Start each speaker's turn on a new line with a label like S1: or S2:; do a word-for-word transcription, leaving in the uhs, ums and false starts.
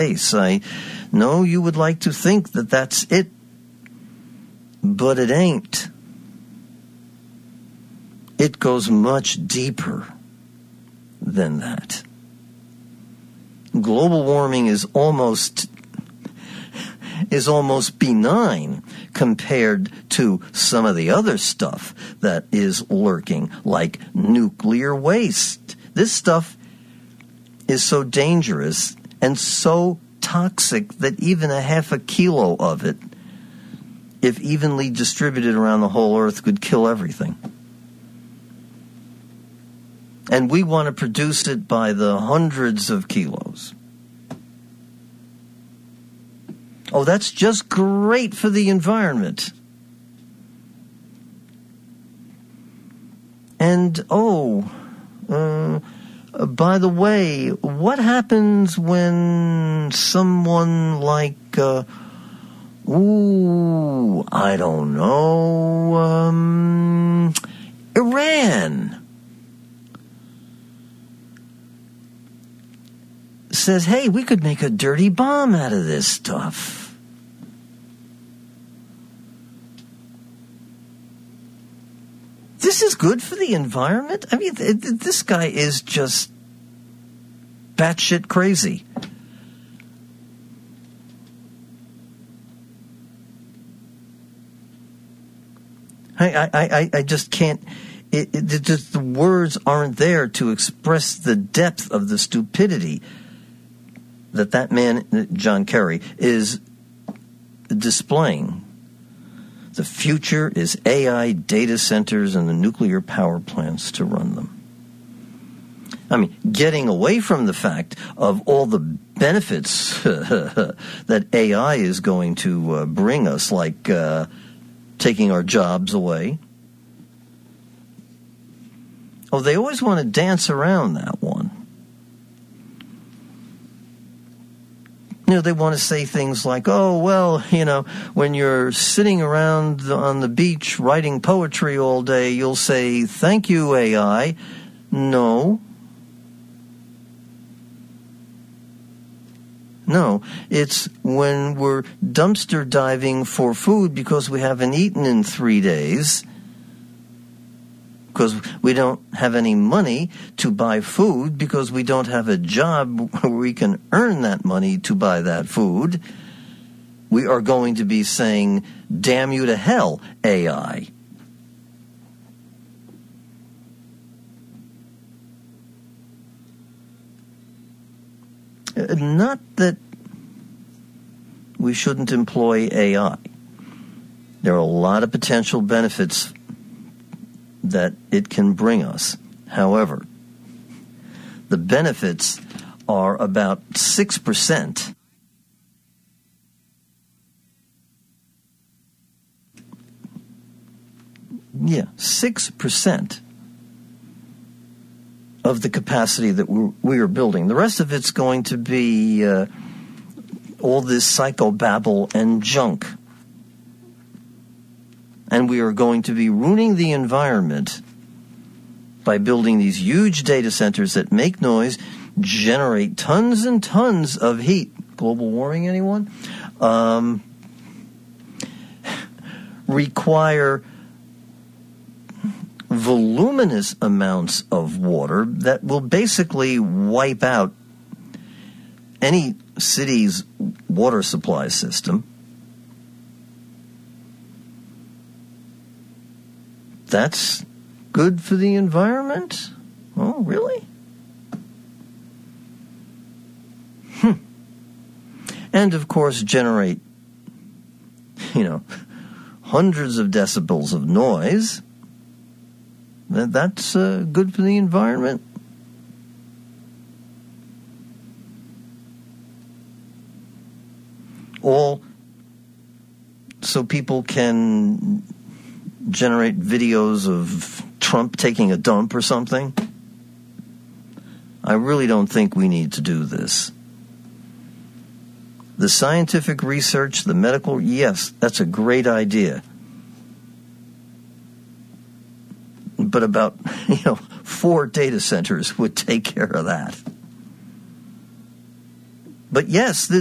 S1: space. I know you would like to think that that's it, but it ain't. It goes much deeper than that. Global warming is almost is almost benign compared to some of the other stuff that is lurking, like nuclear waste. This stuff is so dangerous and so toxic that even a half a kilo of it, if evenly distributed around the whole earth, could kill everything. And we want to produce it by the hundreds of kilos. Oh, that's just great for the environment. And, oh, uh, by the way, what happens when someone like, uh, ooh, I don't know, um, Iran says, hey, we could make a dirty bomb out of this stuff? This is good for the environment? I mean, th- th- this guy is just batshit crazy. I, I, I, I just can't, it, it, it just, the words aren't there to express the depth of the stupidity that that man, John Kerry, is displaying. The future is A I data centers and the nuclear power plants to run them. I mean, getting away from the fact of all the benefits that A I is going to uh, bring us, like uh, taking our jobs away. Oh, they always want to dance around that one. You know, they want to say things like, oh, well, you know, when you're sitting around on the beach writing poetry all day, you'll say, thank you, A I. No. No, it's when we're dumpster diving for food because we haven't eaten in three days, because we don't have any money to buy food, because we don't have a job where we can earn that money to buy that food. We are going to be saying, damn you to hell, A I. Not that we shouldn't employ A I. There are a lot of potential benefits that it can bring us. However, the benefits are about six percent. Yeah, six percent of the capacity that we are building. The rest of it's going to be uh, all this psychobabble and junk. And we are going to be ruining the environment by building these huge data centers that make noise, generate tons and tons of heat. Global warming, anyone? Um, require voluminous amounts of water that will basically wipe out any city's water supply system. That's good for the environment? Oh, really? Hmm. And, of course, generate, you know, hundreds of decibels of noise. That's uh, good for the environment. All so people can generate videos of Trump taking a dump or something. I really don't think we need to do this. The scientific research, the medical, yes, that's a great idea. But about, you know, four data centers would take care of that. but yes,